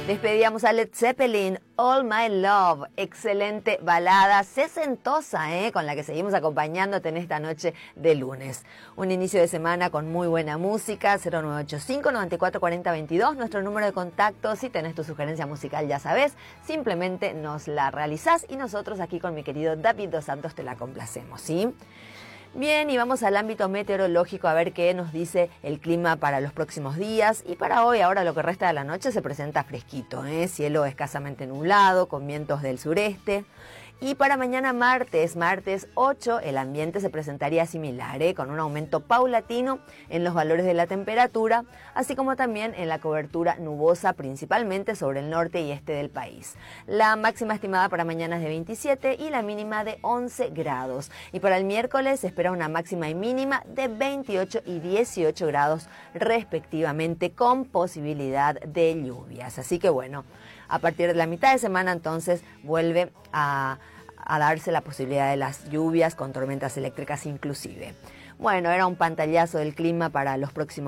Despedíamos a Led Zeppelin, All My Love, excelente balada sesentosa, con la que seguimos acompañándote en esta noche de lunes. Un inicio de semana con muy buena música, 0985-944022, nuestro número de contacto. Si tenés tu sugerencia musical, ya sabés, simplemente nos la realizás y nosotros aquí con mi querido David Dos Santos te la complacemos, ¿sí? Bien, y vamos al ámbito meteorológico a ver qué nos dice el clima para los próximos días. Y para hoy, ahora lo que resta de la noche, se presenta fresquito, cielo escasamente nublado, con vientos del sureste. Y para mañana martes 8, el ambiente se presentaría similar, con un aumento paulatino en los valores de la temperatura, así como también en la cobertura nubosa, principalmente sobre el norte y este del país. La máxima estimada para mañana es de 27 y la mínima de 11 grados. Y para el miércoles se espera una máxima y mínima de 28 y 18 grados respectivamente, con posibilidad de lluvias. Así que bueno, a partir de la mitad de semana entonces vuelve a darse la posibilidad de las lluvias con tormentas eléctricas inclusive. Bueno, era un pantallazo del clima para los próximos